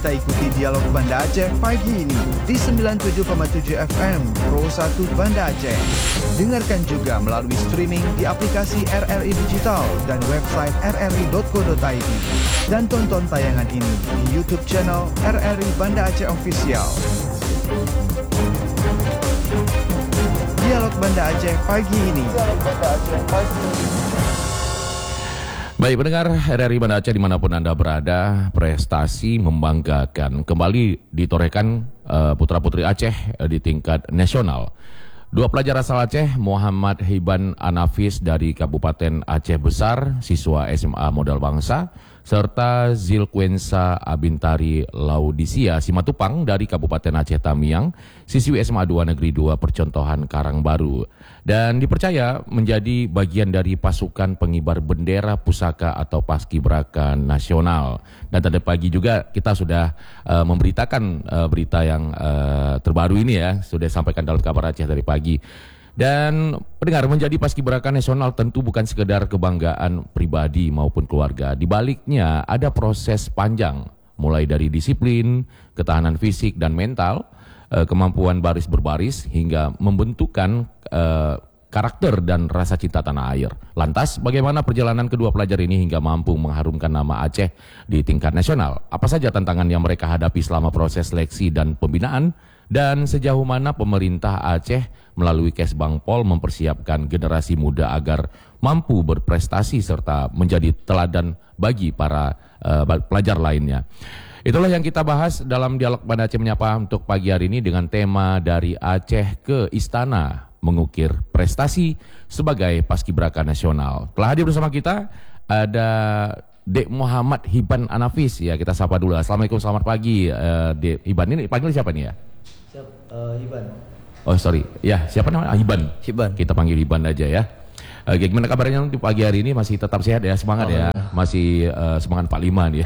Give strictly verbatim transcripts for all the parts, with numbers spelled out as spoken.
kita ikuti dialog Banda Aceh pagi ini di sembilan puluh tujuh koma tujuh F M Pro satu Banda Aceh. Dengarkan juga melalui streaming di aplikasi R R I Digital dan website r r i dot co dot i d. Dan tonton tayangan ini di YouTube channel R R I Banda Aceh Official. Dialog Banda Aceh pagi ini. Dialog Banda Aceh pagi ini. Baik pendengar R R I Banda Aceh dimanapun Anda berada, prestasi membanggakan kembali ditorehkan uh, putra-putri Aceh uh, di tingkat nasional. Dua pelajar asal Aceh, Muhammad Hiban Anafis dari Kabupaten Aceh Besar, siswa S M A Modal Bangsa, serta Zilquensa Abintari Laudisia Simatupang dari Kabupaten Aceh Tamiang, siswi S M A dua Negeri dua Percontohan Karangbaru, dan dipercaya menjadi bagian dari pasukan pengibar bendera pusaka atau Paskibraka Nasional. Dan tadi pagi juga kita sudah uh, memberitakan uh, berita yang uh, terbaru ini ya, sudah sampaikan dalam kabar Aceh dari pagi. Dan pendengar, menjadi Paskibraka Nasional tentu bukan sekedar kebanggaan pribadi maupun keluarga. Di baliknya ada proses panjang, mulai dari disiplin, ketahanan fisik dan mental, eh, kemampuan baris berbaris, hingga membentukkan eh, karakter dan rasa cinta tanah air. Lantas, bagaimana perjalanan kedua pelajar ini hingga mampu mengharumkan nama Aceh di tingkat nasional? Apa saja tantangan yang mereka hadapi selama proses seleksi dan pembinaan? Dan sejauh mana pemerintah Aceh melalui Kesbangpol mempersiapkan generasi muda agar mampu berprestasi serta menjadi teladan bagi para uh, pelajar lainnya. Itulah yang kita bahas dalam dialog Banda Aceh Menyapa untuk pagi hari ini dengan tema dari Aceh ke Istana, mengukir prestasi sebagai Paskibraka Nasional. Telah hadir bersama kita ada Dek Muhammad Hiban Anafis. Ya, kita sapa dulu. Assalamualaikum, selamat pagi uh, Dek Hiban. Ini panggil siapa nih ya? Siap, uh, Hiban. Oh sorry, ya siapa namanya? Hiban. Hiban. Kita panggil Hiban aja ya. Uh, gimana kabarnya di pagi hari ini? Masih tetap sehat ya, semangat oh, ya, ya. Masih uh, semangat empat puluh lima nih ya.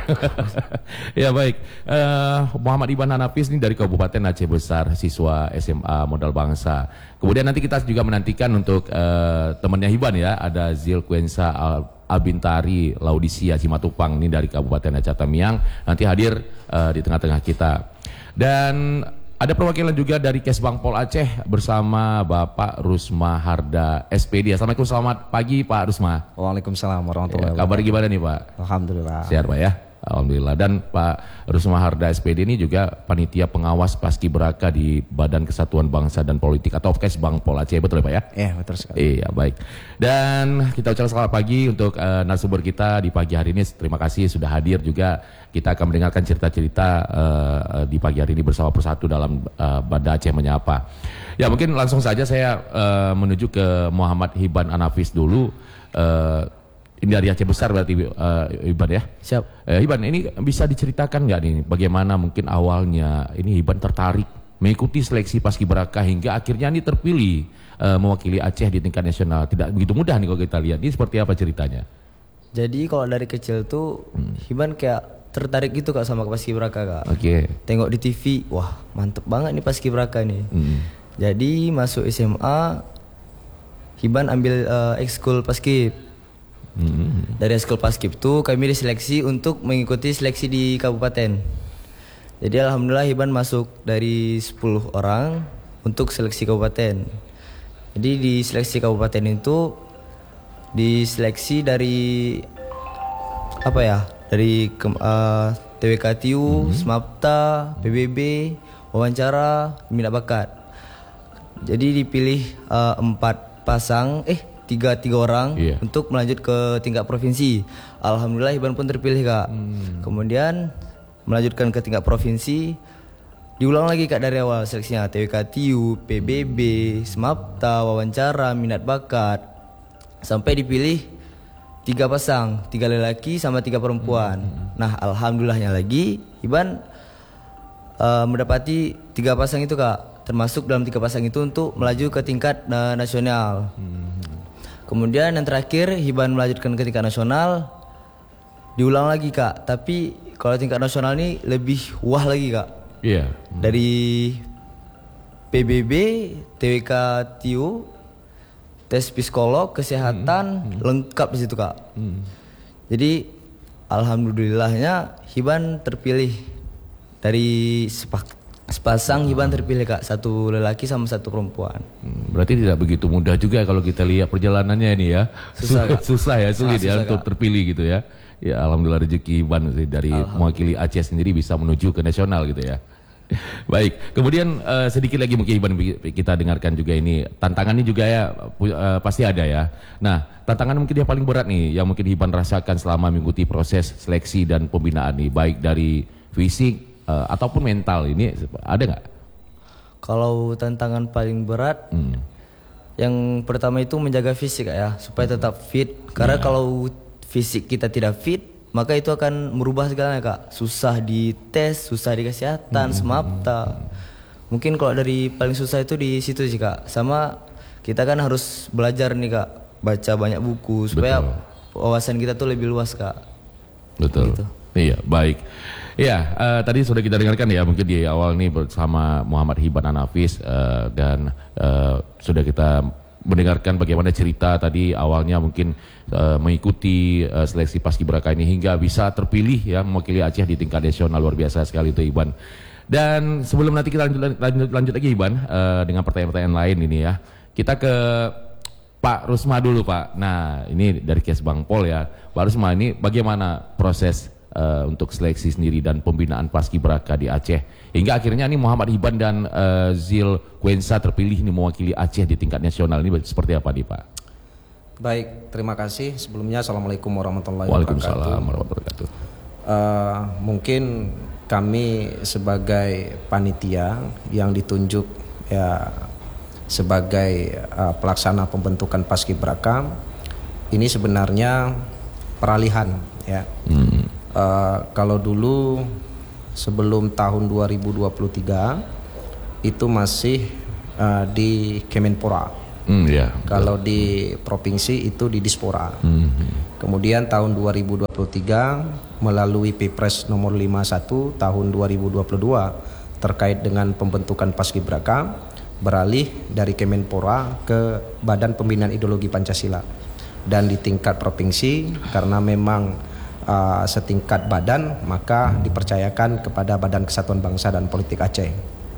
Ya baik, uh, Muhammad Hiban Anafis ini dari Kabupaten Aceh Besar, siswa S M A Modal Bangsa. Kemudian nanti kita juga menantikan untuk uh, temannya Hiban ya, ada Zilquensa Abintari Laudisia Simatupang ini dari Kabupaten Aceh Tamiang, nanti hadir uh, di tengah-tengah kita. Dan ada perwakilan juga dari Kesbangpol Aceh bersama Bapak Rusma Harda S P D. Assalamualaikum, selamat pagi Pak Rusma. Waalaikumsalam warahmatullahi wabarakatuh. Ya, kabar gimana nih Pak? Alhamdulillah. Sehat Pak ya? Alhamdulillah. Dan Pak Rusma Harda S P D ini juga panitia pengawas Paskibraka di Badan Kesatuan Bangsa dan Politik atau Kesbangpol Aceh, betul ya Pak ya? Iya, betul sekali. Iya, baik. Dan kita ucapkan selamat pagi untuk uh, narasumber kita di pagi hari ini. Terima kasih sudah hadir juga. Kita akan mendengarkan cerita-cerita uh, di pagi hari ini bersama persatu dalam uh, Banda Aceh Menyapa. Ya, mungkin langsung saja saya uh, menuju ke Muhammad Hiban Anafis dulu. Uh, Ini dari Aceh Besar berarti uh, Hiban ya? Siap. Uh, Hiban, ini bisa diceritakan nggak nih bagaimana mungkin awalnya ini Hiban tertarik mengikuti seleksi Paskibraka hingga akhirnya ini terpilih uh, mewakili Aceh di tingkat nasional. Tidak begitu mudah nih kalau kita lihat. Ini seperti apa ceritanya? Jadi kalau dari kecil tuh hmm. Hiban kayak tertarik gitu Kak sama Paskibraka Kak. Oke. Okay. Tengok di T V, wah mantep banget nih Paskibraka nih. Hmm. Jadi masuk S M A, Hiban ambil uh, ekskul Paskib. Hmm. Dari ekskul Paskib itu kami diseleksi untuk mengikuti seleksi di kabupaten. Jadi alhamdulillah Hiban masuk dari sepuluh orang untuk seleksi kabupaten. Jadi di seleksi kabupaten itu diseleksi dari apa ya? Dari uh, T W K T U, hmm. Smapta, P B B, wawancara, minat bakat. Jadi dipilih uh, empat pasang eh tiga tiga orang yeah. untuk melanjut ke tingkat provinsi. Alhamdulillah Hiban pun terpilih Kak. Hmm. Kemudian melanjutkan ke tingkat provinsi, diulang lagi Kak dari awal seleksinya T W K T U, P B B, Smapta, wawancara, minat bakat, sampai dipilih tiga pasang, tiga lelaki sama tiga perempuan. Hmm. Nah alhamdulillahnya lagi Hiban uh, mendapati tiga pasang itu Kak, termasuk dalam tiga pasang itu untuk melaju ke tingkat uh, nasional. Hmm. Kemudian yang terakhir Hiban melanjutkan ke tingkat nasional, diulang lagi Kak. Tapi kalau tingkat nasional ini lebih wah lagi Kak. Iya. Yeah. Dari P B B, T W K T U, tes psikolog, kesehatan, hmm. lengkap di situ Kak. Hmm. Jadi alhamdulillahnya Hiban terpilih dari sepak, sepasang Hiban terpilih Kak, satu lelaki sama satu perempuan. Hmm, berarti tidak begitu mudah juga kalau kita lihat perjalanannya ini ya. Susah, Kak. Susah ya, sulit susah, ya susah, untuk Kak. terpilih gitu ya. Ya alhamdulillah rezeki Hiban dari mewakili Aceh sendiri bisa menuju ke nasional gitu ya. Baik, kemudian uh, sedikit lagi mungkin Hiban kita dengarkan juga ini tantangannya juga ya uh, pasti ada ya. Nah tantangan mungkin yang paling berat nih yang mungkin Hiban rasakan selama mengikuti proses seleksi dan pembinaan nih, baik dari fisik uh, ataupun mental, ini ada nggak? Kalau tantangan paling berat, hmm. yang pertama itu menjaga fisik ya, supaya tetap fit. Karena yeah. kalau fisik kita tidak fit, maka itu akan merubah segalanya Kak. Susah di tes, susah di kesehatan, hmm. semapta. Mungkin kalau dari paling susah itu di situ sih Kak. Sama kita kan harus belajar nih Kak, baca banyak buku supaya Betul. wawasan kita tuh lebih luas Kak. Betul. Gitu. Iya, baik. Iya, uh, tadi sudah kita dengarkan ya mungkin di awal nih bersama Muhammad Hiban Anafis uh, dan uh, sudah kita mendengarkan bagaimana cerita tadi awalnya mungkin uh, mengikuti uh, seleksi paskibraka ini hingga bisa terpilih ya mewakili Aceh di tingkat nasional. Luar biasa sekali itu Hiban. Dan sebelum nanti kita lanjut lanjut, lanjut lagi Hiban uh, dengan pertanyaan-pertanyaan lain ini ya. Kita ke Pak Rusma dulu Pak. Nah ini dari Kes Bang Pol ya. Pak Rusma, ini bagaimana proses uh, untuk seleksi sendiri dan pembinaan paskibraka di Aceh hingga akhirnya nih Muhammad Hiban dan uh, Zil Kuensa terpilih nih mewakili Aceh di tingkat nasional, ini seperti apa nih Pak? Baik, terima kasih. Sebelumnya Assalamualaikum warahmatullahi wabarakatuh. Waalaikumsalam warahmatullahi wabarakatuh. Uh, mungkin kami sebagai panitia yang ditunjuk ya sebagai uh, pelaksana pembentukan paskibraka ini sebenarnya peralihan ya. Hmm. Uh, kalau dulu sebelum tahun dua ribu dua puluh tiga itu masih uh, di Kemenpora. Mm, yeah, Kalau di provinsi itu di Dispora. Mm-hmm. Kemudian tahun dua ribu dua puluh tiga melalui Perpres nomor lima puluh satu tahun dua ribu dua puluh dua terkait dengan pembentukan paskibraka beralih dari Kemenpora ke Badan Pembinaan Ideologi Pancasila. Dan di tingkat provinsi karena memang Uh, setingkat badan maka dipercayakan kepada Badan Kesatuan Bangsa dan Politik Aceh.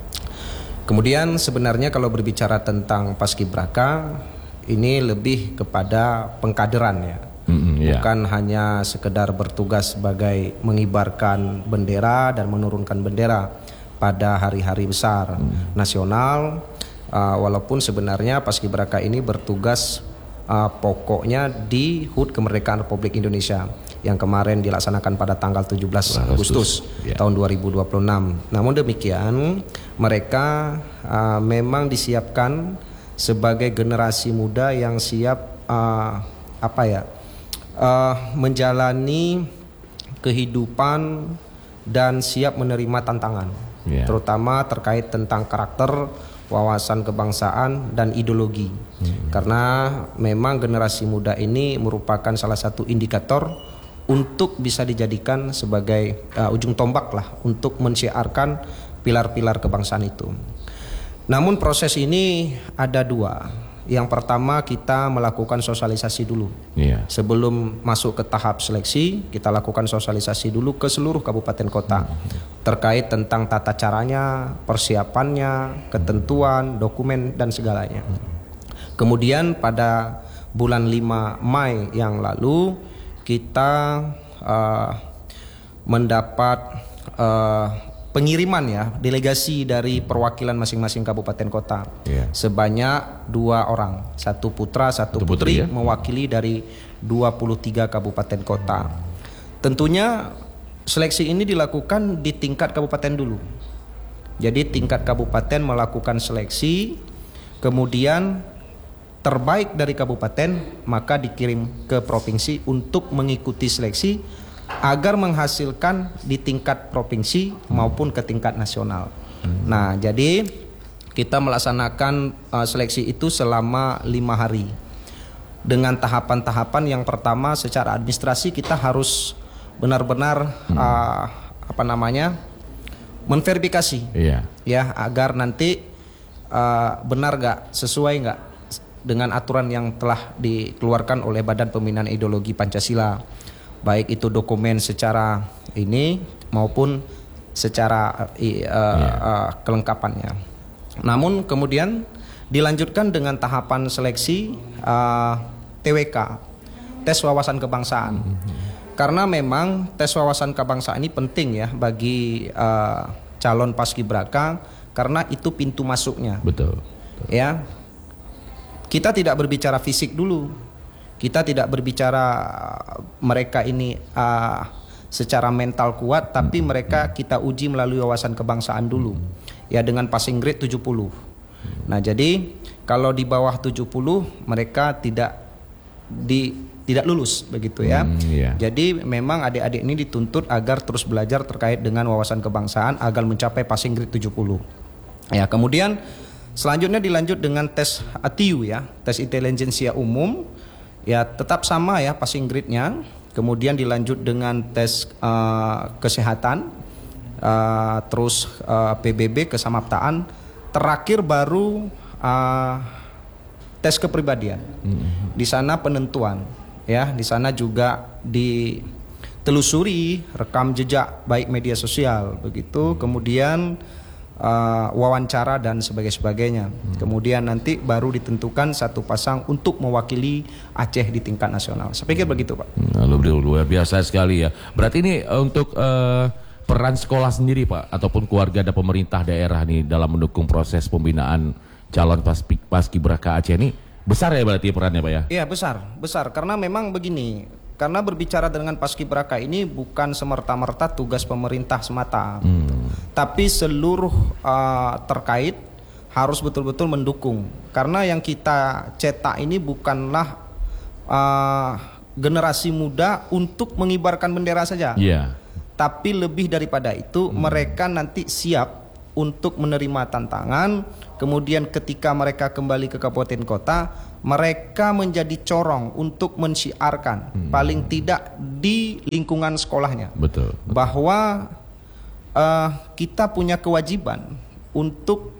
Kemudian sebenarnya kalau berbicara tentang paskibraka ini lebih kepada pengkaderan ya, mm-hmm, yeah. bukan hanya sekedar bertugas sebagai mengibarkan bendera dan menurunkan bendera pada hari-hari besar mm. nasional. Uh, walaupun sebenarnya paskibraka ini bertugas uh, pokoknya di H U T Kemerdekaan Republik Indonesia yang kemarin dilaksanakan pada tanggal tujuh belas Agustus yeah. tahun dua ribu dua puluh enam. Namun demikian mereka uh, memang disiapkan sebagai generasi muda yang siap uh, apa ya uh, menjalani kehidupan dan siap menerima tantangan, yeah. terutama terkait tentang karakter, wawasan kebangsaan dan ideologi. Hmm. Karena memang generasi muda ini merupakan salah satu indikator untuk bisa dijadikan sebagai uh, ujung tombak lah untuk mensyiarkan pilar-pilar kebangsaan itu. Namun proses ini ada dua. Yang pertama kita melakukan sosialisasi dulu. Yeah. Sebelum masuk ke tahap seleksi, kita lakukan sosialisasi dulu ke seluruh kabupaten kota mm-hmm. terkait tentang tata caranya, persiapannya, ketentuan, dokumen dan segalanya. Mm-hmm. Kemudian pada bulan lima Mei yang lalu kita uh, mendapat uh, pengiriman ya delegasi dari perwakilan masing-masing kabupaten kota yeah. sebanyak dua orang, satu putra satu, satu putri, putri ya? mewakili dari dua puluh tiga kabupaten kota. Tentunya seleksi ini dilakukan di tingkat kabupaten dulu. Jadi tingkat kabupaten melakukan seleksi, kemudian terbaik dari kabupaten maka dikirim ke provinsi untuk mengikuti seleksi agar menghasilkan di tingkat provinsi maupun ke tingkat nasional. Hmm. Nah, jadi kita melaksanakan uh, seleksi itu selama lima hari dengan tahapan-tahapan. Yang pertama secara administrasi kita harus benar-benar hmm. uh, apa namanya menverifikasi, yeah. ya agar nanti uh, benar nggak sesuai nggak dengan aturan yang telah dikeluarkan oleh Badan Pembinaan Ideologi Pancasila, baik itu dokumen secara ini maupun secara uh, yeah. uh, kelengkapannya. Namun kemudian dilanjutkan dengan tahapan seleksi uh, T W K, tes wawasan kebangsaan. Mm-hmm. Karena memang tes wawasan kebangsaan ini penting ya bagi uh, calon paskibraka karena itu pintu masuknya. Betul. Betul. Ya. Kita tidak berbicara fisik dulu. Kita tidak berbicara mereka ini uh, secara mental kuat, tapi mereka kita uji melalui wawasan kebangsaan dulu. Ya dengan passing grade tujuh puluh. Nah, jadi kalau di bawah tujuh puluh mereka tidak di tidak lulus begitu ya. Hmm, yeah. Jadi memang adik-adik ini dituntut agar terus belajar terkait dengan wawasan kebangsaan agar mencapai passing grade tujuh puluh. Ya, kemudian selanjutnya dilanjut dengan tes A T U ya, tes intelijensia umum. Ya, tetap sama ya passing grade-nya. Kemudian dilanjut dengan tes uh, kesehatan, uh, terus uh, P B B kesamaptaan, terakhir baru uh, tes kepribadian. Mm-hmm. Di sana penentuan, ya, di sana juga ditelusuri rekam jejak baik media sosial, begitu. Kemudian uh, wawancara dan sebagainya. Mm-hmm. Kemudian nanti baru ditentukan satu pasang untuk mewakili Aceh di tingkat nasional. Saya pikir begitu, Pak. Luar, luar biasa sekali ya. Berarti ini untuk uh, peran sekolah sendiri, Pak, ataupun keluarga dan pemerintah daerah nih dalam mendukung proses pembinaan calon paskibraka Aceh ini besar ya berarti perannya, Pak ya? Iya, besar, besar. Karena memang begini, karena berbicara dengan paskibraka ini bukan semerta-merta tugas pemerintah semata, hmm. tapi seluruh uh, terkait harus betul-betul mendukung. Karena yang kita cetak ini bukanlah Uh, generasi muda untuk mengibarkan bendera saja, yeah. tapi lebih daripada itu hmm. mereka nanti siap untuk menerima tantangan. Kemudian ketika mereka kembali ke kabupaten kota, mereka menjadi corong untuk mensyiarkan hmm. paling tidak di lingkungan sekolahnya, betul, betul. bahwa uh, kita punya kewajiban untuk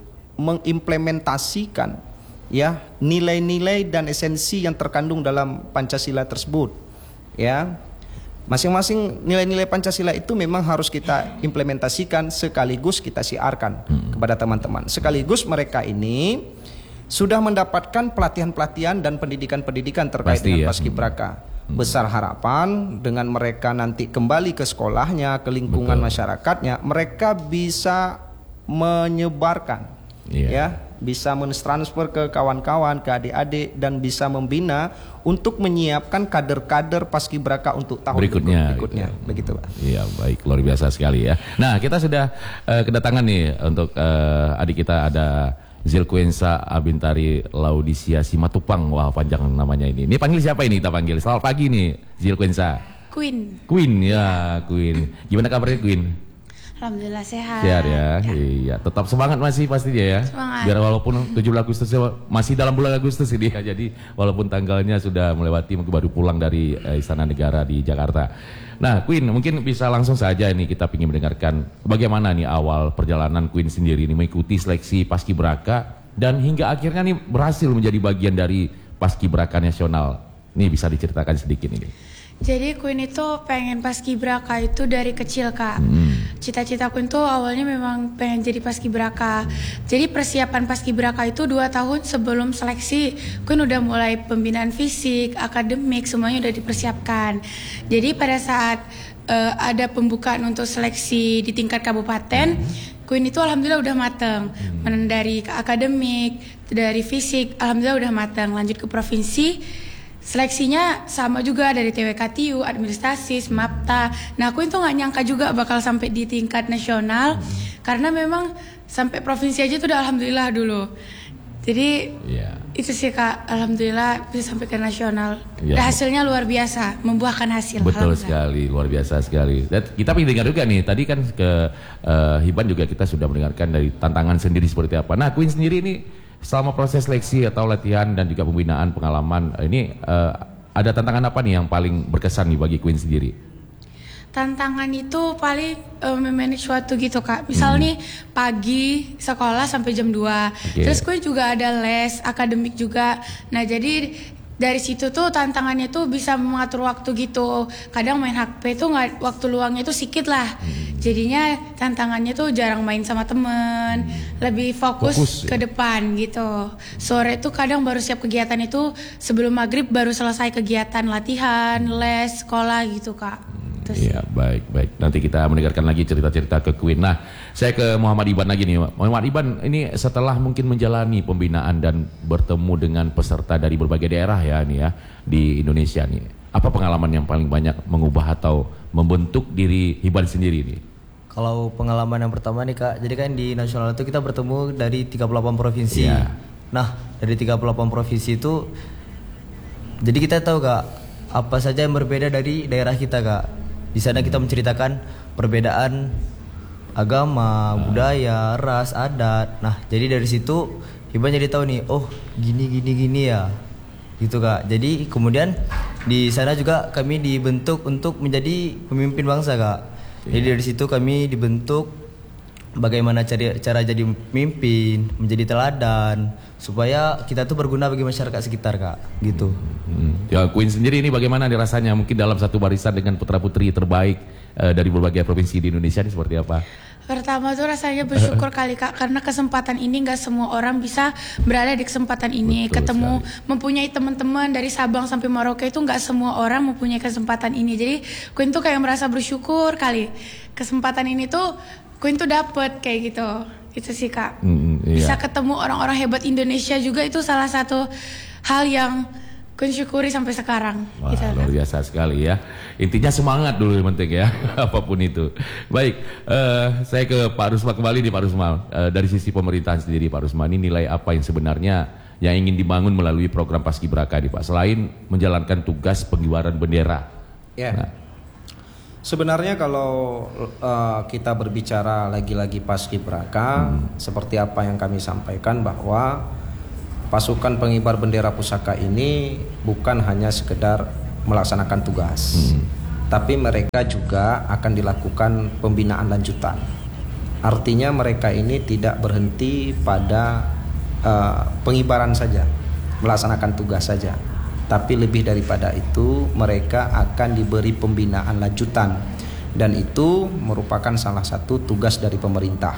mengimplementasikan ya nilai-nilai dan esensi yang terkandung dalam Pancasila tersebut. Ya, masing-masing nilai-nilai Pancasila itu memang harus kita implementasikan sekaligus kita siarkan hmm. kepada teman-teman. Sekaligus mereka ini sudah mendapatkan pelatihan-pelatihan dan pendidikan-pendidikan terkait Pasti, dengan ya. paskibraka. Hmm. Besar harapan dengan mereka nanti kembali ke sekolahnya, ke lingkungan Betul. masyarakatnya, mereka bisa menyebarkan, yeah. ya. bisa mentransfer ke kawan-kawan, ke adik-adik, dan bisa membina untuk menyiapkan kader-kader paskibraka untuk tahun berikutnya, berikutnya. Ya. Begitu, Pak. Iya, baik, luar biasa sekali ya. Nah, kita sudah uh, kedatangan nih untuk uh, adik kita, ada Zilquensa Abintari Laudisia Simatupang. Wah, panjang namanya ini. Ini panggil siapa ini kita panggil? Selamat pagi nih, Zilquensa. Queen. Queen, ya, Queen. Gimana kabarnya, Queen? Alhamdulillah sehat. Sehat ya? ya, iya. Tetap semangat masih pasti dia ya. Semangat. Biar walaupun tujuh belas Agustus masih dalam bulan Agustus ini ya. Jadi walaupun tanggalnya sudah melewati, mungkin baru pulang dari uh, Istana Negara di Jakarta. Nah, Queen, mungkin bisa langsung saja ini kita ingin mendengarkan bagaimana nih awal perjalanan Queen sendiri ini mengikuti seleksi paskibraka dan hingga akhirnya nih berhasil menjadi bagian dari paskibraka nasional. Nih bisa diceritakan sedikit ini. Jadi Queen itu pengen paskibraka itu dari kecil, Kak. Hmm. Cita-cita Queen tuh awalnya memang pengen jadi paskibraka. Jadi persiapan paskibraka itu dua tahun sebelum seleksi Queen udah mulai pembinaan fisik, akademik, semuanya udah dipersiapkan. Jadi pada saat uh, ada pembukaan untuk seleksi di tingkat kabupaten, hmm. Queen itu alhamdulillah udah mateng. Hmm. Dari akademik, dari fisik, alhamdulillah udah mateng. Lanjut ke provinsi, seleksinya sama juga dari T W K T U, administrasi, SMAPTA. Nah, aku itu nggak nyangka juga bakal sampai di tingkat nasional, hmm. karena memang sampai provinsi aja tuh udah alhamdulillah dulu. Jadi yeah. itu sih, Kak, alhamdulillah bisa sampai ke nasional. Yeah. Dan hasilnya luar biasa, membuahkan hasil. Betul sekali, luar biasa sekali. Dan kita ingin dengar juga nih, tadi kan ke uh, Hiban juga kita sudah mendengarkan dari tantangan sendiri seperti apa. Nah, Queen sendiri ini selama proses seleksi atau latihan dan juga pembinaan pengalaman ini uh, ada tantangan apa nih yang paling berkesan nih bagi Queen sendiri? Tantangan itu paling uh, memanage waktu gitu, Kak. Misal hmm. nih pagi sekolah sampai jam dua. Okay. Terus Queen juga ada les akademik juga. Nah, jadi dari situ tuh tantangannya tuh bisa mengatur waktu gitu. Kadang main H P tuh nggak, waktu luangnya tuh sedikit lah. Hmm. Jadinya tantangannya tuh jarang main sama temen, hmm. lebih fokus, fokus ke ya? Depan gitu. Sore tuh kadang baru siap kegiatan itu sebelum maghrib baru selesai kegiatan latihan, les, sekolah gitu Kak. Iya, baik, baik. Nanti kita mendengarkan lagi cerita-cerita ke Queen. Nah, saya ke Muhammad Iban lagi nih. Muhammad Iban, ini setelah mungkin menjalani pembinaan dan bertemu dengan peserta dari berbagai daerah ya, nih ya di Indonesia nih. Apa pengalaman yang paling banyak mengubah atau membentuk diri Iban sendiri nih? Kalau pengalaman yang pertama nih Kak, jadi kan di nasional itu kita bertemu dari tiga puluh delapan provinsi. Ya. Nah, dari tiga puluh delapan provinsi itu, jadi kita tahu Kak, apa saja yang berbeda dari daerah kita Kak. Di sana kita menceritakan perbedaan agama, budaya, ras, adat. Nah, jadi dari situ Iban jadi tahu nih, oh gini gini gini ya, gitu Kak. Jadi kemudian di sana juga kami dibentuk untuk menjadi pemimpin bangsa Kak. Jadi dari situ kami dibentuk bagaimana cara cara jadi pemimpin, menjadi teladan, supaya kita tuh berguna bagi masyarakat sekitar Kak, gitu. Hmm. Ya Queen sendiri ini bagaimana rasanya mungkin dalam satu barisan dengan putra-putri terbaik uh, dari berbagai provinsi di Indonesia ini seperti apa? Pertama tuh rasanya bersyukur kali Kak, karena kesempatan ini nggak semua orang bisa berada di kesempatan ini. Betul ketemu sekali. Mempunyai teman-teman dari Sabang sampai Merauke itu nggak semua orang mempunyai kesempatan ini. Jadi Queen tuh kayak merasa bersyukur kali kesempatan ini tuh Queen tuh dapet kayak gitu. Itu sih Kak. Hmm, iya. Bisa ketemu orang-orang hebat Indonesia juga itu salah satu hal yang Queen syukuri sampai sekarang. Wah, gitu, luar biasa sekali ya. Intinya semangat dulu yang penting ya, apapun itu. Baik, uh, saya ke Pak Rusma kembali nih Pak Rusma. Uh, dari sisi pemerintahan sendiri Pak Rusma, ini nilai apa yang sebenarnya yang ingin dibangun melalui program Paskibraka nih Pak, selain menjalankan tugas pengibaran bendera? Ya. Nah. Sebenarnya kalau uh, kita berbicara lagi-lagi Paskibraka, hmm. seperti apa yang kami sampaikan bahwa pasukan pengibar bendera pusaka ini bukan hanya sekedar melaksanakan tugas, hmm. tapi mereka juga akan dilakukan pembinaan lanjutan. Artinya mereka ini tidak berhenti pada uh, pengibaran saja, melaksanakan tugas saja, tapi lebih daripada itu mereka akan diberi pembinaan lanjutan, dan itu merupakan salah satu tugas dari pemerintah.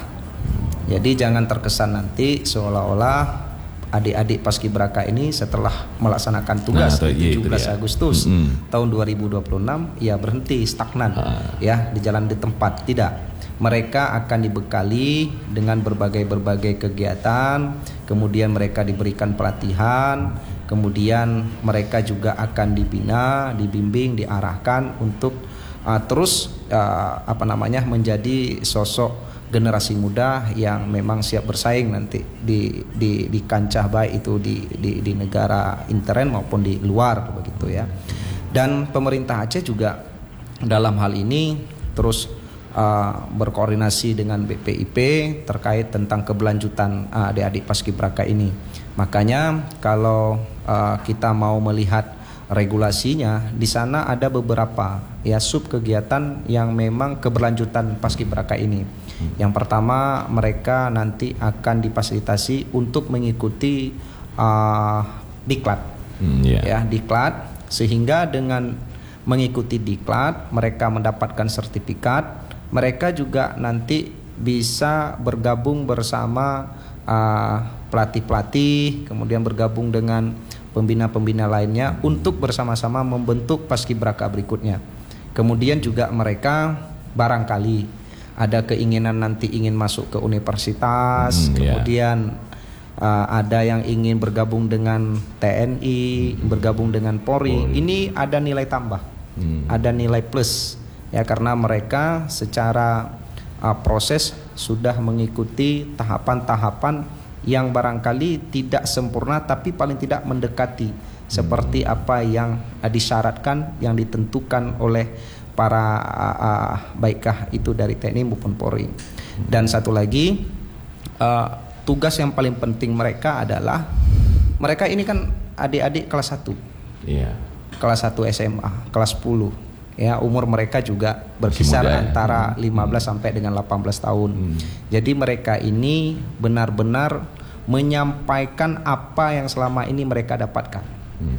Jadi jangan terkesan nanti seolah-olah adik-adik Paskibraka ini setelah melaksanakan tugas nah, di tujuh belas Agustus mm-hmm. tahun dua ribu dua puluh enam ya berhenti stagnan ah. ya di jalan di tempat. Tidak, mereka akan dibekali dengan berbagai-berbagai kegiatan, kemudian mereka diberikan pelatihan, kemudian mereka juga akan dibina, dibimbing, diarahkan untuk uh, terus uh, apa namanya menjadi sosok generasi muda yang memang siap bersaing nanti di di di kancah baik itu di di di negara intern maupun di luar begitu ya. Dan pemerintah Aceh juga dalam hal ini terus uh, berkoordinasi dengan B P I P terkait tentang keberlanjutan uh, adik-adik Paskibraka ini. Makanya kalau uh, kita mau melihat regulasinya, di sana ada beberapa ya sub kegiatan yang memang keberlanjutan Paskibraka ini. Yang pertama, mereka nanti akan difasilitasi untuk mengikuti uh, diklat, hmm, yeah. ya diklat, sehingga dengan mengikuti diklat mereka mendapatkan sertifikat. Mereka juga nanti bisa bergabung bersama uh, pelatih-pelatih, kemudian bergabung dengan pembina-pembina lainnya untuk bersama-sama membentuk Paskibraka berikutnya. Kemudian juga mereka barangkali ada keinginan nanti ingin masuk ke universitas, hmm, kemudian yeah. uh, ada yang ingin bergabung dengan T N I, hmm. bergabung dengan Polri. Polri. Ini ada nilai tambah, hmm. ada nilai plus ya, karena mereka secara uh, proses sudah mengikuti tahapan-tahapan yang barangkali tidak sempurna, tapi paling tidak mendekati hmm. seperti apa yang uh, disyaratkan, yang ditentukan oleh para uh, uh, baikkah itu dari T N I maupun Polri. Dan satu lagi uh, tugas yang paling penting mereka adalah mereka ini kan adik-adik kelas satu, yeah. kelas satu S M A, kelas sepuluh ya, umur mereka juga berkisar muda, antara ya. lima belas hmm. sampai dengan delapan belas tahun. hmm. Jadi mereka ini benar-benar menyampaikan apa yang selama ini mereka dapatkan. hmm.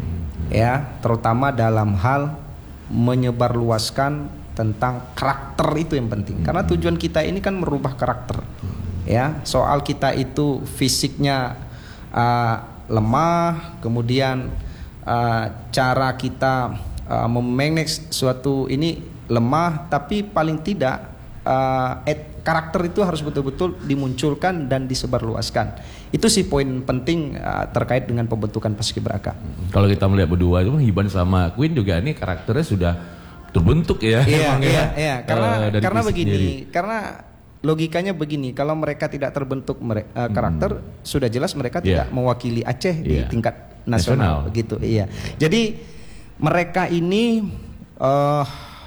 ya, terutama dalam hal menyebarluaskan tentang karakter, itu yang penting. Karena tujuan kita ini kan merubah karakter. Ya, soal kita itu fisiknya uh, lemah, kemudian uh, cara kita uh, memanage suatu ini lemah, tapi paling tidak uh, et, karakter itu harus betul-betul dimunculkan dan disebarluaskan. Itu sih poin penting uh, terkait dengan pembentukan Paskibraka. Kalau kita melihat berdua itu Hiban sama Queen juga ini karakternya sudah terbentuk ya. Iya, emang iya, ya. iya. Karena uh, karena begini, sendiri. karena logikanya begini, kalau mereka tidak terbentuk mere, uh, karakter, hmm. sudah jelas mereka yeah. tidak mewakili Aceh yeah. di tingkat nasional, nasional. Begitu. Iya. Jadi mereka ini uh,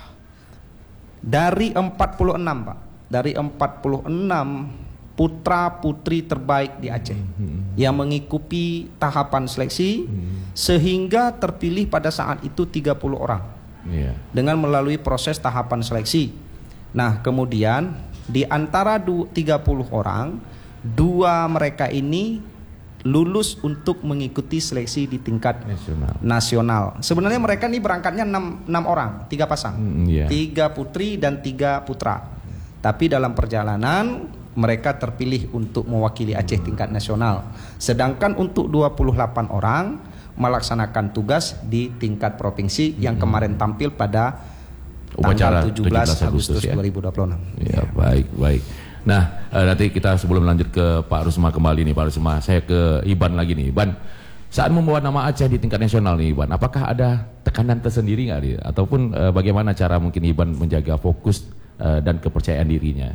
dari empat puluh enam, Pak. Dari empat puluh enam putra putri terbaik di Aceh hmm. yang mengikuti tahapan seleksi hmm. sehingga terpilih pada saat itu tiga puluh orang. Yeah. Dengan melalui proses tahapan seleksi. Nah, kemudian di antara tiga puluh orang, dua mereka ini lulus untuk mengikuti seleksi di tingkat nasional. nasional. Sebenarnya mereka ini berangkatnya enam orang, tiga pasang, mm, yeah. tiga putri dan tiga putra. Tapi dalam perjalanan mereka terpilih untuk mewakili Aceh tingkat nasional. Sedangkan untuk dua puluh delapan orang melaksanakan tugas di tingkat provinsi mm. yang kemarin tampil pada upacara tanggal tujuh belas Agustus ya? dua ribu dua puluh enam. Ya, baik, baik. Nah, uh, nanti kita sebelum lanjut ke Pak Rusma kembali nih, Pak Rusma, saya ke Iban lagi nih. Iban, saat membawa nama Aceh di tingkat nasional nih, Iban, apakah ada tekanan tersendiri nggak nih? Ataupun uh, bagaimana cara mungkin Iban menjaga fokus uh, dan kepercayaan dirinya?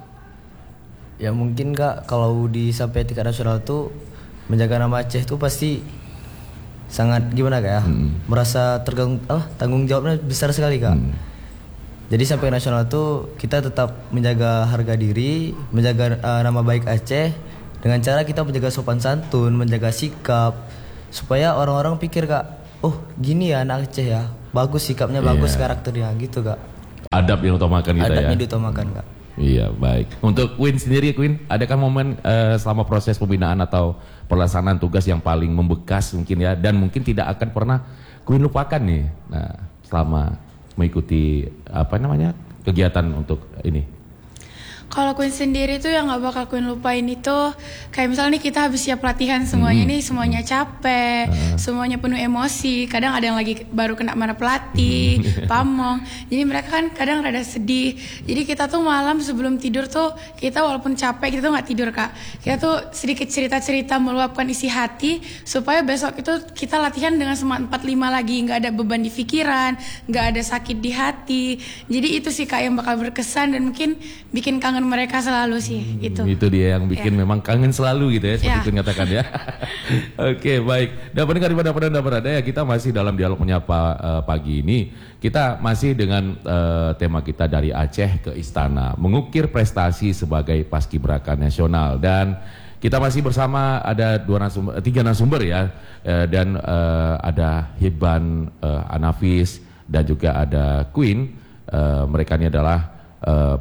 Ya mungkin Kak, kalau di sampai tingkat nasional tuh menjaga nama Aceh tuh pasti sangat gimana Kak ya? Hmm. Merasa terganggu, oh, tanggung jawabnya besar sekali Kak. Hmm. Jadi sampai nasional tuh kita tetap menjaga harga diri, menjaga uh, nama baik Aceh dengan cara kita menjaga sopan santun, menjaga sikap supaya orang-orang pikir Kak, oh gini ya anak Aceh ya, bagus sikapnya, yeah. bagus karakternya gitu Kak. Adab yang utamakan kita ya. Adabnya diutamakan Kak. Iya, baik. Untuk Queen sendiri, Queen, adakah momen uh, selama proses pembinaan atau pelaksanaan tugas yang paling membekas mungkin ya, dan mungkin tidak akan pernah Queen lupakan nih, nah selama mengikuti apa namanya kegiatan untuk ini? Kalau Queen sendiri tuh yang nggak bakal Queen lupain itu kayak misalnya nih kita habis siap pelatihan semuanya hmm. nih semuanya capek, uh. semuanya penuh emosi. Kadang ada yang lagi baru kena marah pelatih, hmm. pamong. Jadi mereka kan kadang rada sedih. Jadi kita tuh malam sebelum tidur tuh kita walaupun capek kita tuh nggak tidur Kak. Kita tuh sedikit cerita-cerita meluapkan isi hati supaya besok itu kita latihan dengan semangat empat puluh lima lagi, nggak ada beban di pikiran, nggak ada sakit di hati. Jadi itu sih Kak yang bakal berkesan dan mungkin bikin kangen mereka selalu sih hmm, itu. Itu dia yang bikin ya. Memang kangen selalu gitu ya, seperti ya. Itu katakan ya. Oke, baik. Dan pendengar dimanapun Anda berada ya, kita masih dalam dialog menyapa uh, pagi ini. Kita masih dengan uh, tema kita dari Aceh ke Istana, mengukir prestasi sebagai paskibraka nasional, dan kita masih bersama ada dua narasumber, tiga narasumber ya, uh, dan uh, ada Hiban, uh, Anafis, dan juga ada Queen. Uh, mereka ini adalah uh,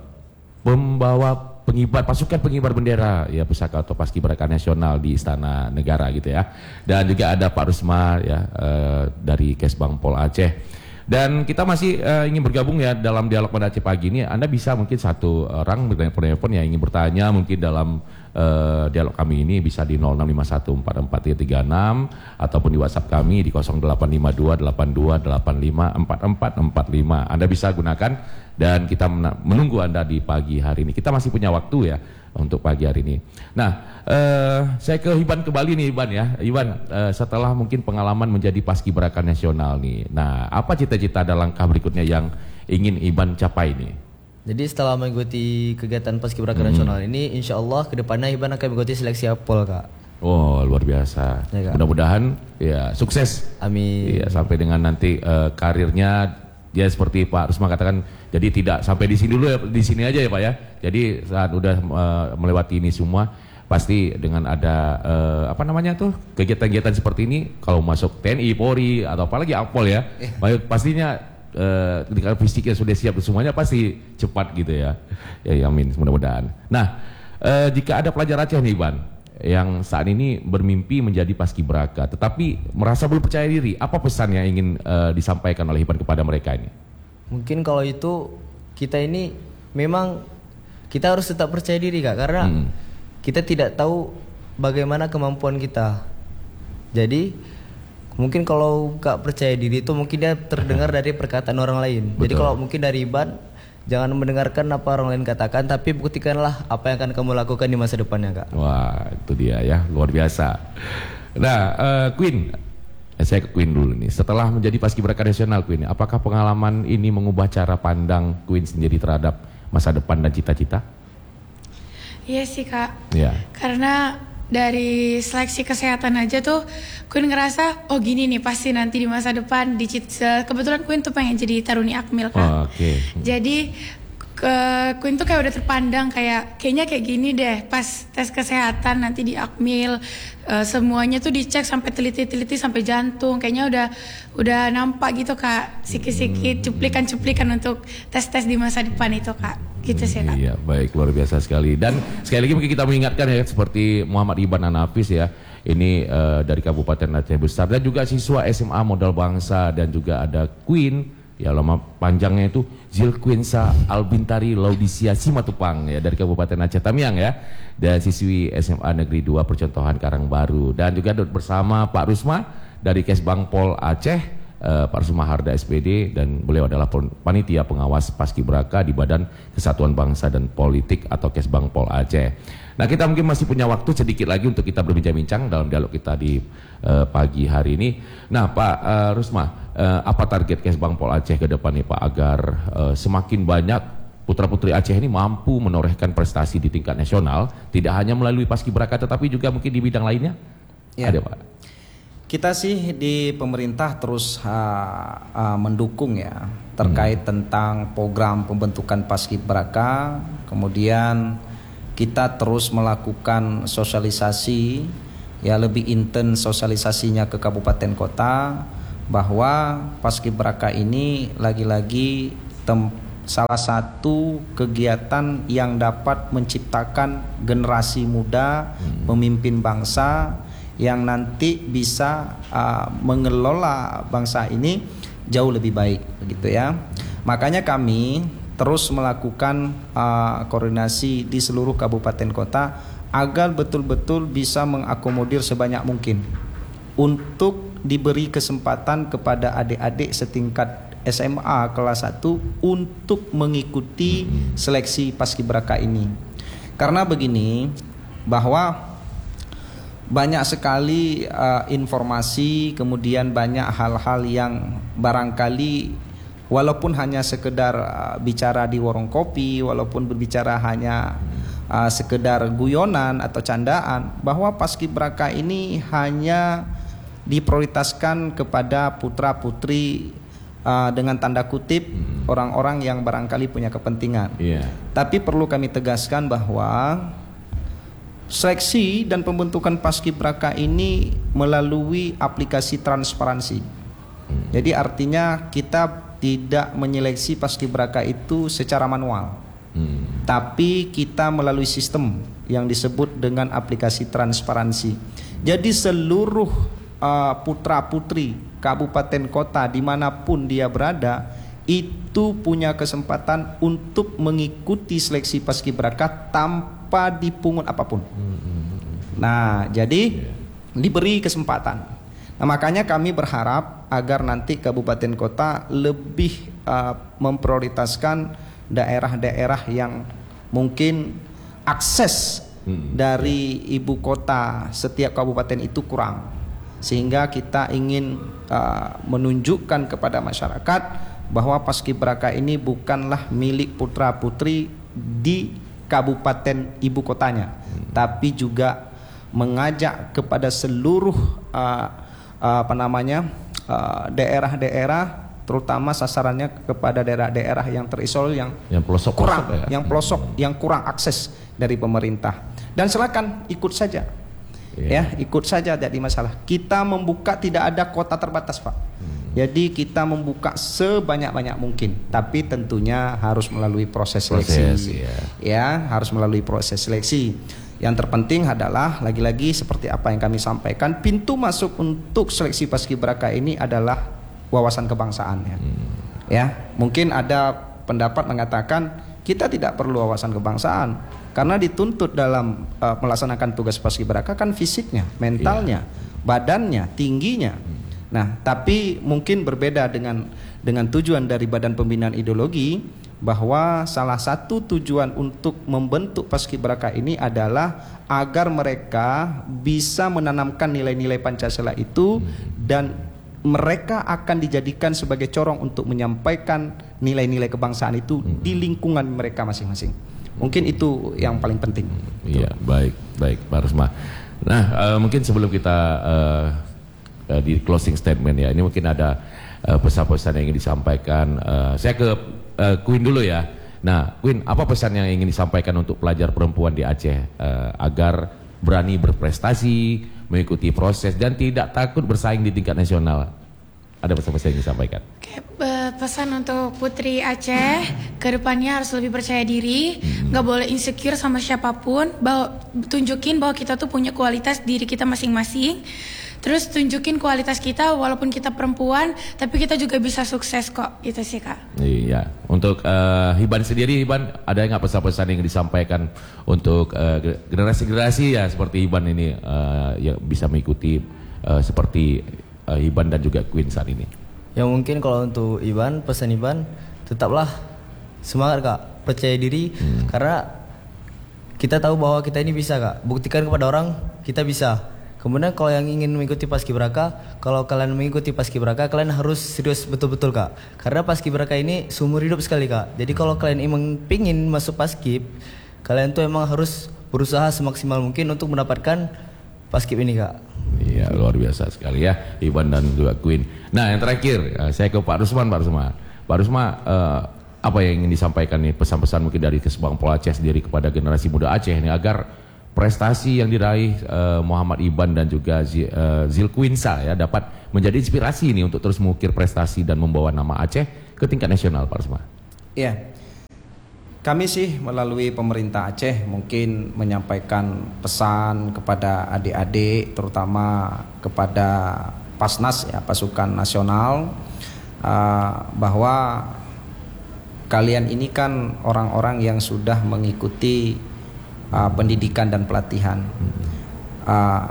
pembawa pengibar pasukan pengibar bendera ya pusaka atau paskibraka nasional di Istana Negara gitu ya. Dan juga ada Pak Rusma ya uh, dari Kesbang Pol Aceh. Dan kita masih uh, ingin bergabung ya dalam dialog pada Aceh pagi ini. Anda bisa mungkin satu orang bertelepon yang ingin bertanya mungkin dalam uh, dialog kami ini bisa di nol enam lima satu empat empat tiga tiga enam ataupun di WhatsApp kami di nol delapan lima dua delapan dua delapan lima empat empat empat lima. Anda bisa gunakan dan kita menunggu Anda di pagi hari ini. Kita masih punya waktu ya untuk pagi hari ini. Nah, uh, saya ke Hiban kembali nih Iban ya. Iban, uh, setelah mungkin pengalaman menjadi paskibraka nasional nih. Nah, apa cita-cita dan langkah berikutnya yang ingin Iban capai nih? Jadi setelah mengikuti kegiatan paskibraka hmm. nasional ini, insya Allah kedepannya Iban akan mengikuti seleksi Apol Kak. Oh, luar biasa. Ya, mudah-mudahan ya sukses. Amin. Ya, sampai dengan nanti uh, karirnya ya seperti Pak Rusma katakan, jadi tidak sampai di sini dulu ya, di sini aja ya Pak ya. Jadi saat udah uh, melewati ini semua, pasti dengan ada uh, apa namanya tuh kegiatan-kegiatan seperti ini, kalau masuk T N I, Polri atau apalagi Apol ya, eh. pastinya uh, ketika fisiknya sudah siap semuanya pasti cepat gitu ya. Ya, ya amin, mudah-mudahan. Nah, uh, jika ada pelajar Aceh nih Ban, yang saat ini bermimpi menjadi paskibraka, tetapi merasa belum percaya diri. Apa pesan yang ingin uh, disampaikan oleh Hiban kepada mereka ini? Mungkin kalau itu kita ini memang kita harus tetap percaya diri Kak, karena hmm. kita tidak tahu bagaimana kemampuan kita. Jadi mungkin kalau Kak percaya diri itu mungkin dia terdengar dari perkataan orang lain. Betul. Jadi kalau mungkin dari Hiban, jangan mendengarkan apa orang lain katakan, tapi buktikanlah apa yang akan kamu lakukan di masa depannya Kak. Wah, itu dia ya, luar biasa. Nah, uh, Queen, saya ke Queen dulu nih. Setelah menjadi paskibraka nasional Queen, apakah pengalaman ini mengubah cara pandang Queen sendiri terhadap masa depan dan cita-cita? Iya sih Kak. Iya. Karena dari seleksi kesehatan aja tuh Queen ngerasa oh gini nih pasti nanti di masa depan di kebetulan Queen tuh pengen jadi taruni Akmil Kak. Oh, oke. Okay. Jadi ke Queen tuh kayak udah terpandang kayak kayaknya kayak gini deh pas tes kesehatan nanti di Akmil uh, semuanya tuh dicek sampai teliti-teliti sampai jantung, kayaknya udah udah nampak gitu Kak, sikit-sikit cuplikan-cuplikan untuk tes-tes di masa depan itu Kak. Gitu sih Kak. Iya, baik, luar biasa sekali. Dan sekali lagi mungkin kita mengingatkan ya, seperti Muhammad Hiban Anafis ya, ini uh, dari Kabupaten Aceh Besar, dan juga siswa S M A Modal Bangsa, dan juga ada Queen ya, nama panjangnya itu Zilquensa Albintari Laudisia Simatupang ya, dari Kabupaten Aceh Tamiang ya, dan siswi S M A Negeri dua Percontohan Karangbaru, dan juga bersama Pak Rusma dari Kesbangpol Aceh, uh, Pak Rusma Harda S P D, dan beliau adalah panitia pengawas paskibraka di Badan Kesatuan Bangsa dan Politik atau Kesbangpol Aceh. Nah, kita mungkin masih punya waktu sedikit lagi untuk kita berbincang-bincang dalam dialog kita di uh, pagi hari ini. Nah, Pak uh, Rusma, uh, apa target Kesbangpol Aceh ke depan nih Pak, agar uh, semakin banyak putra-putri Aceh ini mampu menorehkan prestasi di tingkat nasional, tidak hanya melalui paskibraka tetapi juga mungkin di bidang lainnya? Ya. Ada Pak? Kita sih di pemerintah terus uh, uh, mendukung ya terkait hmm. tentang program pembentukan paskibraka, kemudian kita terus melakukan sosialisasi ya, lebih intens sosialisasinya ke kabupaten kota, bahwa paskibraka ini lagi-lagi tem- salah satu kegiatan yang dapat menciptakan generasi muda hmm. pemimpin bangsa yang nanti bisa uh, mengelola bangsa ini jauh lebih baik, begitu ya. Makanya kami terus melakukan uh, koordinasi di seluruh kabupaten kota agar betul-betul bisa mengakomodir sebanyak mungkin untuk diberi kesempatan kepada adik-adik setingkat S M A kelas satu untuk mengikuti seleksi paskibraka ini. Karena begini, bahwa banyak sekali uh, informasi, kemudian banyak hal-hal yang barangkali walaupun hanya sekedar uh, bicara di warung kopi, walaupun berbicara hanya uh, sekedar guyonan atau candaan, bahwa paskibraka ini hanya diprioritaskan kepada putra-putri uh, dengan tanda kutip hmm. orang-orang yang barangkali punya kepentingan. Yeah. Tapi perlu kami tegaskan bahwa seleksi dan pembentukan paskibraka ini melalui aplikasi transparansi. Hmm. Jadi artinya kita tidak menyeleksi paskibraka itu secara manual, hmm. tapi kita melalui sistem yang disebut dengan aplikasi transparansi. Jadi seluruh uh, putra-putri kabupaten kota dimanapun dia berada itu punya kesempatan untuk mengikuti seleksi paskibraka tanpa dipungut apapun. hmm. Nah, jadi yeah. diberi kesempatan. Nah, makanya kami berharap agar nanti kabupaten kota lebih uh, memprioritaskan daerah-daerah yang mungkin akses hmm. dari ibu kota setiap kabupaten itu kurang, sehingga kita ingin uh, menunjukkan kepada masyarakat bahwa paskibraka ini bukanlah milik putra-putri di kabupaten ibu kotanya, hmm. tapi juga mengajak kepada seluruh uh, apa namanya uh, daerah-daerah, terutama sasarannya kepada daerah-daerah yang terisolir, yang, yang pelosok, kurang, pelosok ya. yang pelosok, hmm. yang kurang akses dari pemerintah. Dan silakan ikut saja, yeah. ya ikut saja, tidak masalah. Kita membuka tidak ada kota terbatas Pak. Hmm. Jadi kita membuka sebanyak-banyak mungkin, tapi tentunya harus melalui proses seleksi, proses, yeah. ya harus melalui proses seleksi. Yang terpenting adalah lagi-lagi seperti apa yang kami sampaikan, pintu masuk untuk seleksi paskibraka ini adalah wawasan kebangsaan ya. Hmm. Ya, mungkin ada pendapat mengatakan kita tidak perlu wawasan kebangsaan karena dituntut dalam uh, melaksanakan tugas paskibraka kan fisiknya, mentalnya, yeah. badannya, tingginya. Hmm. Nah, tapi mungkin berbeda dengan dengan tujuan dari Badan Pembinaan Ideologi, bahwa salah satu tujuan untuk membentuk paskibraka ini adalah agar mereka bisa menanamkan nilai-nilai Pancasila itu dan mereka akan dijadikan sebagai corong untuk menyampaikan nilai-nilai kebangsaan itu di lingkungan mereka masing-masing. Mungkin itu yang paling penting. Iya, baik, baik Pak Rusma. Nah, uh, mungkin sebelum kita uh, uh, di closing statement ya, ini mungkin ada uh, pesan-pesan yang ingin disampaikan. Uh, saya ke uh, Queen dulu ya. Nah, Queen, apa pesan yang ingin disampaikan untuk pelajar perempuan di Aceh uh, agar berani berprestasi, mengikuti proses dan tidak takut bersaing di tingkat nasional? Ada pesan-pesan yang disampaikan? Oke, pesan untuk Putri Aceh, kedepannya harus lebih percaya diri, hmm. nggak boleh insecure sama siapapun, bahwa tunjukin bahwa kita tuh punya kualitas diri kita masing-masing. Terus tunjukin kualitas kita walaupun kita perempuan, tapi kita juga bisa sukses kok, gitu sih Kak. Iya, untuk uh, Hiban sendiri, Hiban ada nggak pesan-pesan yang disampaikan untuk uh, generasi-generasi ya seperti Hiban ini uh, yang bisa mengikuti uh, seperti uh, Hiban dan juga Queen saat ini? Ya mungkin kalau untuk Hiban, pesan Hiban tetaplah semangat Kak, percaya diri hmm. karena kita tahu bahwa kita ini bisa Kak, buktikan kepada orang kita bisa. Kemudian kalau yang ingin mengikuti paskibraka, kalau kalian mengikuti paskibraka, kalian harus serius betul-betul Kak. Karena paskibraka ini seumur hidup sekali Kak. Jadi kalau kalian emang pingin masuk paskib, kalian tuh emang harus berusaha semaksimal mungkin untuk mendapatkan paskib ini Kak. Iya, luar biasa sekali ya, Iban dan juga Queen. Nah, yang terakhir, saya ke Pak Rusman, Pak Rusman. Pak Rusman, uh, apa yang ingin disampaikan nih, pesan-pesan mungkin dari Kesbangpol Aceh sendiri kepada generasi muda Aceh ini agar prestasi yang diraih uh, Muhammad Iban dan juga Z, uh, Zilquinsa ya dapat menjadi inspirasi ini untuk terus mengukir prestasi dan membawa nama Aceh ke tingkat nasional, Pak Rusma. Iya, kami sih melalui pemerintah Aceh mungkin menyampaikan pesan kepada adik-adik, terutama kepada Pasnas ya, Pasukan Nasional, uh, bahwa kalian ini kan orang-orang yang sudah mengikuti Uh, pendidikan dan pelatihan. uh,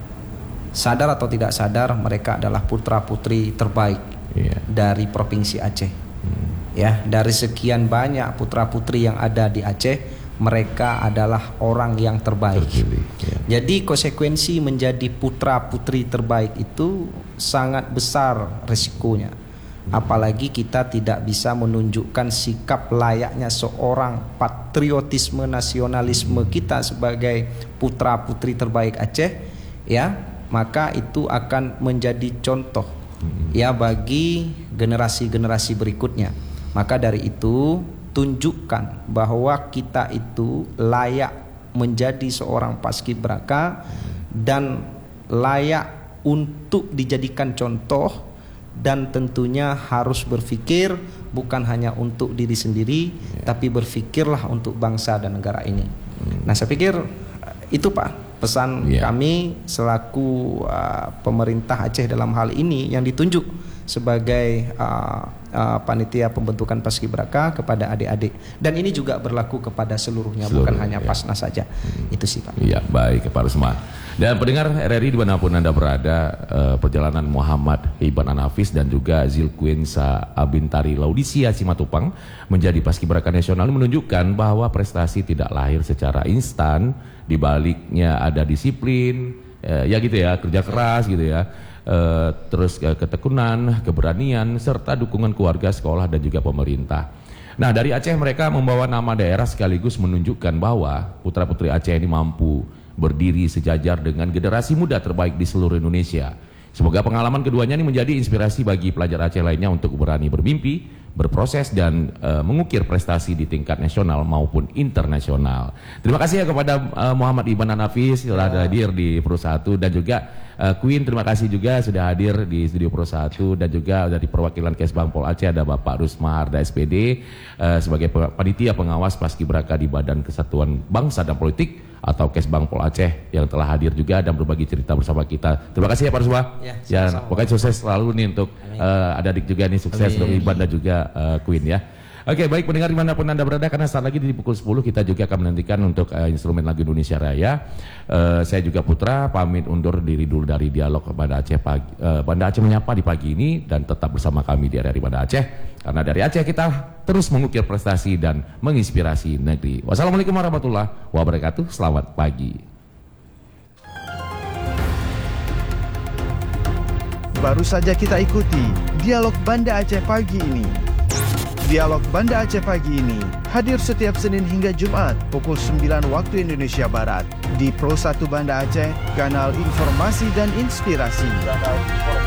Sadar atau tidak sadar, mereka adalah putra-putri terbaik yeah. dari Provinsi Aceh. hmm. Ya, dari sekian banyak putra-putri yang ada di Aceh, mereka adalah orang yang terbaik. yeah. Jadi konsekuensi menjadi putra-putri terbaik itu sangat besar resikonya. Apalagi kita tidak bisa menunjukkan sikap layaknya seorang patriotisme nasionalisme kita sebagai putra putri terbaik Aceh, ya, maka itu akan menjadi contoh ya bagi generasi-generasi berikutnya. Maka dari itu tunjukkan bahwa kita itu layak menjadi seorang paskibraka dan layak untuk dijadikan contoh. Dan tentunya harus berpikir bukan hanya untuk diri sendiri, yeah. tapi berpikirlah untuk bangsa dan negara ini. Hmm. Nah, saya pikir itu Pak pesan yeah. kami selaku uh, pemerintah Aceh dalam hal ini yang ditunjuk sebagai uh, uh, panitia pembentukan paskibraka kepada adik-adik, dan ini juga berlaku kepada seluruhnya, Seluruh, bukan hanya ya. Pasnas saja. hmm. Itu sih Pak. Iya, baik Pak Rusma. Dan pendengar R R I dimanapun Anda berada, uh, perjalanan Muhammad Iban Anafis dan juga Zilquinsa Abintari Laudisia Simatupang menjadi paskibraka nasional menunjukkan bahwa prestasi tidak lahir secara instan, di baliknya ada disiplin, uh, ya gitu ya, kerja keras gitu ya. Uh, terus uh, ketekunan, keberanian, serta dukungan keluarga, sekolah, dan juga pemerintah. Nah, dari Aceh mereka membawa nama daerah sekaligus menunjukkan bahwa putra-putri Aceh ini mampu berdiri sejajar dengan generasi muda terbaik di seluruh Indonesia. Semoga pengalaman keduanya ini menjadi inspirasi bagi pelajar Aceh lainnya untuk berani bermimpi, berproses, dan uh, mengukir prestasi di tingkat nasional maupun internasional. Terima kasih ya kepada uh, Muhammad Iban Anafis sudah ya. hadir di Pro satu, dan juga uh, Queen, terima kasih juga sudah hadir di studio Pro satu, dan juga dari perwakilan Kesbangpol Aceh ada Bapak Rusma Harda S P D uh, sebagai panitia pengawas paskibraka di Badan Kesatuan Bangsa dan Politik atau Kesbang Pol Aceh yang telah hadir juga dan berbagi cerita bersama kita. Terima kasih ya Pak Ruswa. Ya, ya pokoknya sukses selalu nih untuk uh, adik juga nih, sukses untuk Iban dan juga uh, Queen ya. Oke, baik pendengar dimanapun Anda berada, karena saat lagi di pukul sepuluh kita juga akan menantikan untuk uh, instrumen lagu Indonesia Raya. Uh, saya juga Putra pamit undur diri dulu dari dialog Banda Aceh pagi, uh, Banda Aceh menyapa di pagi ini, dan tetap bersama kami di R R I Banda Aceh, karena dari Aceh kita terus mengukir prestasi dan menginspirasi negeri. Wassalamualaikum warahmatullahi wabarakatuh. Selamat pagi. Baru saja kita ikuti dialog Banda Aceh pagi ini. Dialog Banda Aceh pagi ini hadir setiap Senin hingga Jumat pukul sembilan waktu Indonesia Barat di Pro satu Banda Aceh, kanal informasi dan inspirasi.